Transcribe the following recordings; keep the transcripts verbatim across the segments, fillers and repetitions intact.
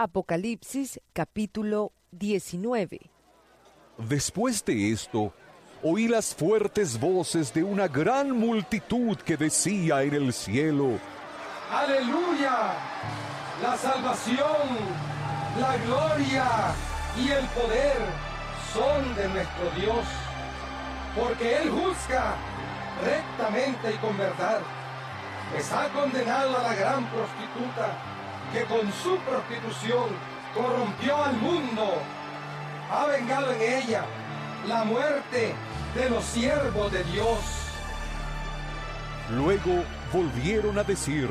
Apocalipsis capítulo diecinueve. Después de esto, oí las fuertes voces de una gran multitud que decía en el cielo: ¡Aleluya! La salvación, la gloria y el poder son de nuestro Dios, porque Él juzga rectamente y con verdad, pues ha condenado a la gran prostituta que con su prostitución corrompió al mundo. Ha vengado en ella la muerte de los siervos de Dios. Luego volvieron a decir: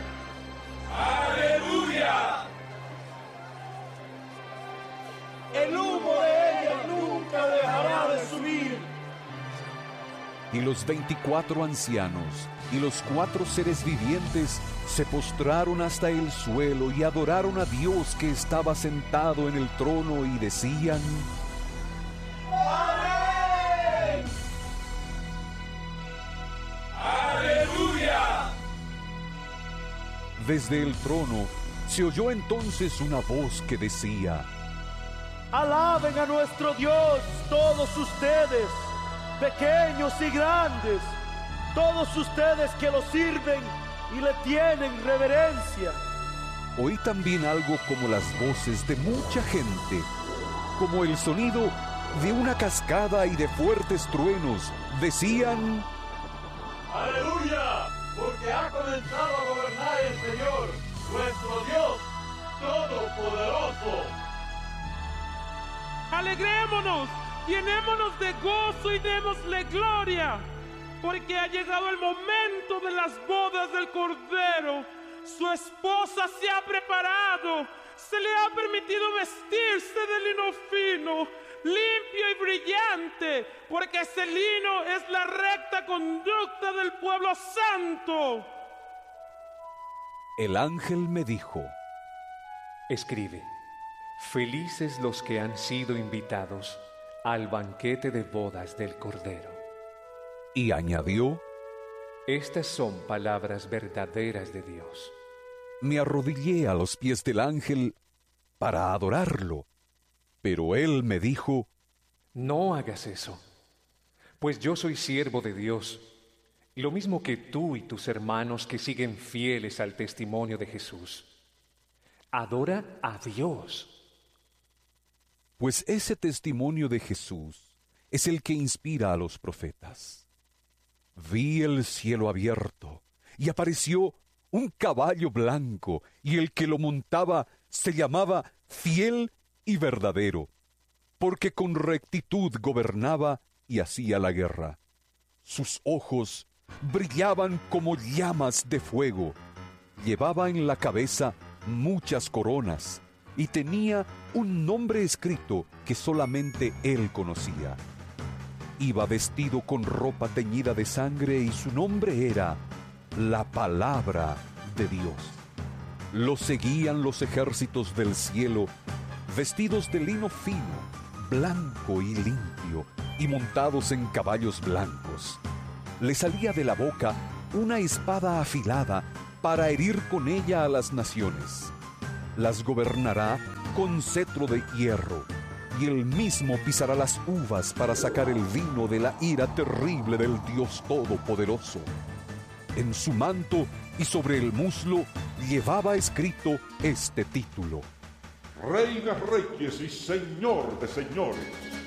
¡Aleluya! El humo de ella nunca dejará de subir. Y los veinticuatro ancianos y los cuatro seres vivientes se postraron hasta el suelo y adoraron a Dios que estaba sentado en el trono y decían: ¡Amén! ¡Aleluya! Desde el trono se oyó entonces una voz que decía: Alaben a nuestro Dios todos ustedes, pequeños y grandes, todos ustedes que lo sirven y le tienen reverencia. Oí también algo como las voces de mucha gente, como el sonido de una cascada y de fuertes truenos. Decían: ¡Aleluya! Porque ha comenzado a gobernar el Señor, nuestro Dios Todopoderoso. Alegrémonos, llenémonos de gozo y démosle gloria, porque ha llegado el momento de las bodas del Cordero. Su esposa se ha preparado, se le ha permitido vestirse de lino fino, limpio y brillante, porque ese lino es la recta conducta del pueblo santo. El ángel me dijo: Escribe: Felices los que han sido invitados al banquete de bodas del Cordero. Y añadió: Estas son palabras verdaderas de Dios. Me arrodillé a los pies del ángel para adorarlo, pero él me dijo: No hagas eso, pues yo soy siervo de Dios, lo mismo que tú y tus hermanos que siguen fieles al testimonio de Jesús. Adora a Dios. Pues ese testimonio de Jesús es el que inspira a los profetas. Vi el cielo abierto, y apareció un caballo blanco, y el que lo montaba se llamaba Fiel y Verdadero, porque con rectitud gobernaba y hacía la guerra. Sus ojos brillaban como llamas de fuego, llevaba en la cabeza muchas coronas, y tenía un nombre escrito que solamente él conocía. Iba vestido con ropa teñida de sangre y su nombre era La Palabra de Dios. Lo seguían los ejércitos del cielo, vestidos de lino fino, blanco y limpio, y montados en caballos blancos. Le salía de la boca una espada afilada para herir con ella a las naciones. Las gobernará con cetro de hierro, y él mismo pisará las uvas para sacar el vino de la ira terrible del Dios Todopoderoso. En su manto y sobre el muslo llevaba escrito este título: Rey de reyes y Señor de señores.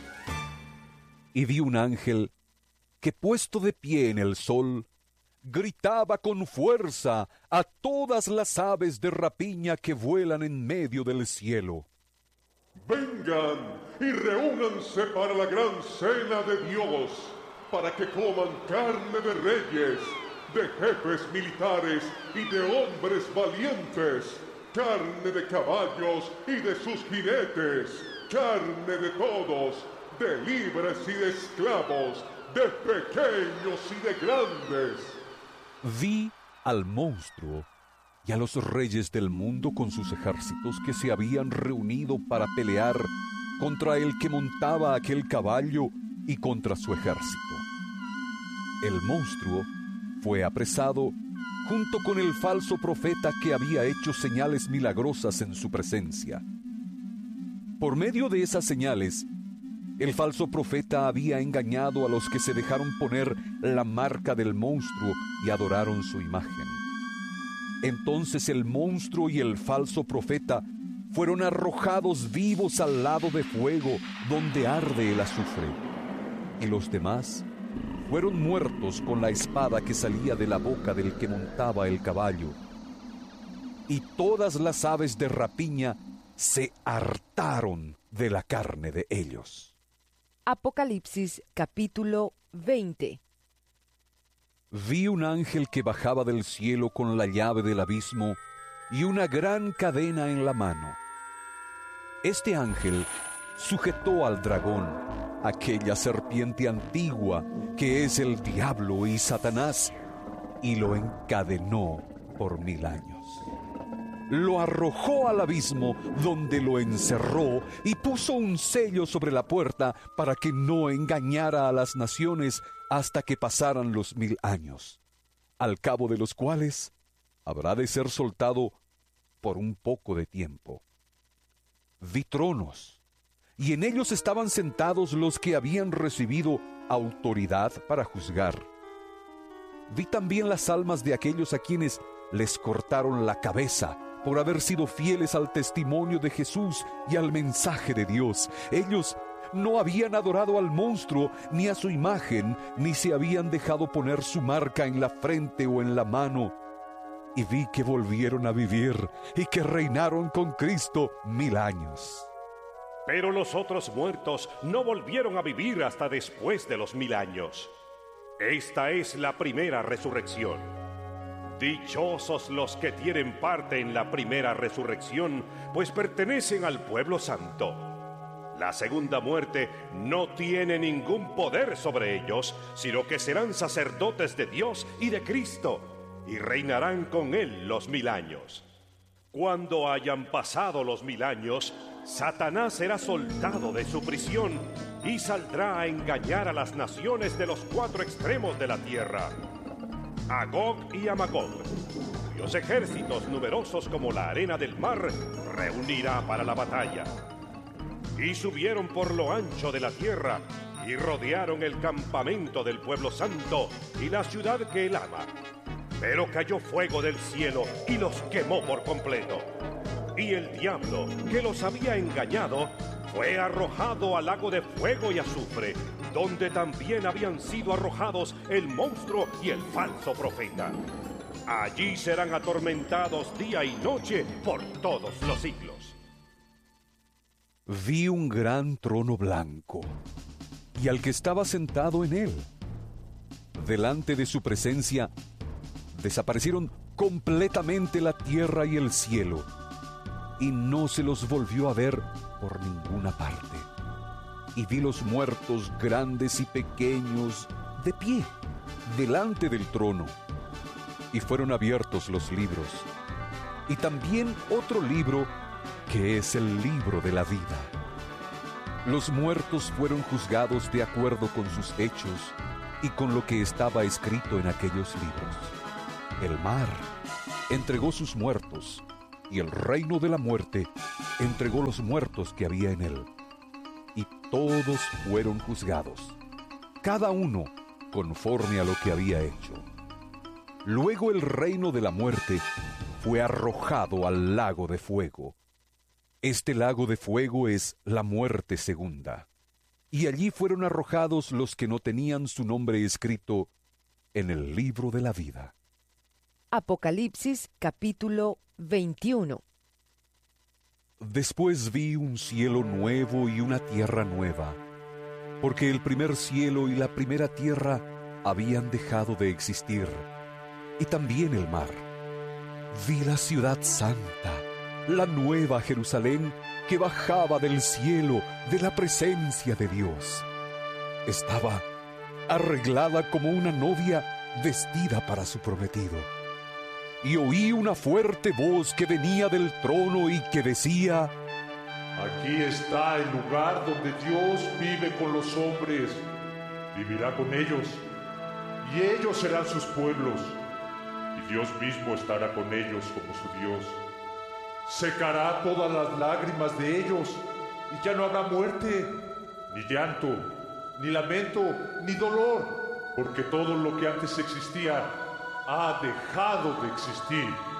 Y vi un ángel que, puesto de pie en el sol, gritaba con fuerza a todas las aves de rapiña que vuelan en medio del cielo: Vengan y reúnanse para la gran cena de Dios, para que coman carne de reyes, de jefes militares y de hombres valientes, carne de caballos y de sus jinetes, carne de todos, de libres y de esclavos, de pequeños y de grandes. Vi al monstruo y a los reyes del mundo con sus ejércitos que se habían reunido para pelear contra el que montaba aquel caballo y contra su ejército. El monstruo fue apresado junto con el falso profeta que había hecho señales milagrosas en su presencia. Por medio de esas señales, el falso profeta había engañado a los que se dejaron poner la marca del monstruo y adoraron su imagen. Entonces el monstruo y el falso profeta fueron arrojados vivos al lago de fuego donde arde el azufre, y los demás fueron muertos con la espada que salía de la boca del que montaba el caballo. Y todas las aves de rapiña se hartaron de la carne de ellos. Apocalipsis capítulo veinte. Vi un ángel que bajaba del cielo con la llave del abismo y una gran cadena en la mano. Este ángel sujetó al dragón, aquella serpiente antigua que es el diablo y Satanás, y lo encadenó por mil años. Lo arrojó al abismo, donde lo encerró y puso un sello sobre la puerta para que no engañara a las naciones hasta que pasaran los mil años, al cabo de los cuales habrá de ser soltado por un poco de tiempo. Vi tronos, y en ellos estaban sentados los que habían recibido autoridad para juzgar. Vi también las almas de aquellos a quienes les cortaron la cabeza por haber sido fieles al testimonio de Jesús y al mensaje de Dios. Ellos no habían adorado al monstruo ni a su imagen, ni se habían dejado poner su marca en la frente o en la mano. Y vi que volvieron a vivir y que reinaron con Cristo mil años. Pero los otros muertos no volvieron a vivir hasta después de los mil años. Esta es la primera resurrección. Dichosos los que tienen parte en la primera resurrección, pues pertenecen al pueblo santo. La segunda muerte no tiene ningún poder sobre ellos, sino que serán sacerdotes de Dios y de Cristo, y reinarán con Él los mil años. Cuando hayan pasado los mil años, Satanás será soltado de su prisión y saldrá a engañar a las naciones de los cuatro extremos de la tierra, a Gog y a Magog, cuyos ejércitos numerosos como la arena del mar reunirá para la batalla. Y subieron por lo ancho de la tierra y rodearon el campamento del pueblo santo y la ciudad que él ama. Pero cayó fuego del cielo y los quemó por completo. Y el diablo, que los había engañado, fue arrojado al lago de fuego y azufre, donde también habían sido arrojados el monstruo y el falso profeta. Allí serán atormentados día y noche por todos los siglos. Vi un gran trono blanco, y al que estaba sentado en él. Delante de su presencia desaparecieron completamente la tierra y el cielo, y no se los volvió a ver por ninguna parte. Y vi los muertos grandes y pequeños de pie delante del trono, y fueron abiertos los libros, y también otro libro que es el libro de la vida. Los muertos fueron juzgados de acuerdo con sus hechos y con lo que estaba escrito en aquellos libros. El mar entregó sus muertos, y el reino de la muerte entregó los muertos que había en él. Y todos fueron juzgados, cada uno conforme a lo que había hecho. Luego el reino de la muerte fue arrojado al lago de fuego. Este lago de fuego es la muerte segunda. Y allí fueron arrojados los que no tenían su nombre escrito en el libro de la vida. Apocalipsis capítulo veintiuno. Después vi un cielo nuevo y una tierra nueva, porque el primer cielo y la primera tierra habían dejado de existir, y también el mar. Vi la ciudad santa, la nueva Jerusalén, que bajaba del cielo de la presencia de Dios. Estaba arreglada como una novia vestida para su prometido. Y oí una fuerte voz que venía del trono y que decía: Aquí está el lugar donde Dios vive con los hombres. Vivirá con ellos, y ellos serán sus pueblos. Y y Dios mismo estará con ellos como su Dios. Secará todas las lágrimas de ellos, y ya no habrá muerte, ni llanto, ni lamento, ni dolor, porque todo lo que antes existía ha dejado de existir.